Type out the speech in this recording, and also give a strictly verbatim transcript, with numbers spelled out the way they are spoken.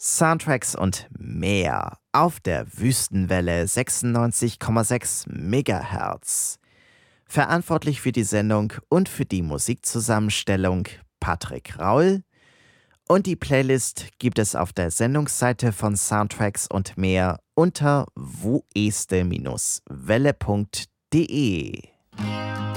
Soundtracks und mehr auf der Wüstenwelle sechsundneunzig Komma sechs Megahertz. Verantwortlich für die Sendung und für die Musikzusammenstellung Patrick Raul. Und die Playlist gibt es auf der Sendungsseite von Soundtracks und mehr unter wueste Bindestrich welle punkt de.